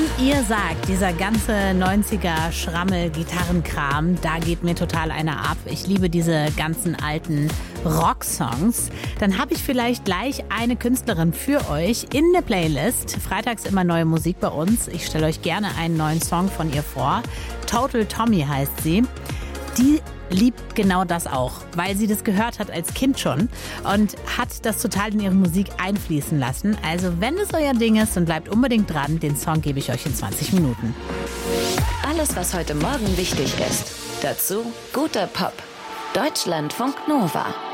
ihr sagt, dieser ganze 90er Schrammel-Gitarrenkram, da geht mir total einer ab. Ich liebe diese ganzen alten Rocksongs. Dann habe ich vielleicht gleich eine Künstlerin für euch in der Playlist. Freitags immer neue Musik bei uns. Ich stelle euch gerne einen neuen Song von ihr vor. Total Tommy heißt sie. Die liebt genau das auch, weil sie das gehört hat als Kind schon und hat das total in ihre Musik einfließen lassen. Also wenn es euer Ding ist, dann bleibt unbedingt dran. Den Song gebe ich euch in 20 Minuten. Alles, was heute Morgen wichtig ist. Dazu guter Pop. Deutschlandfunk Nova.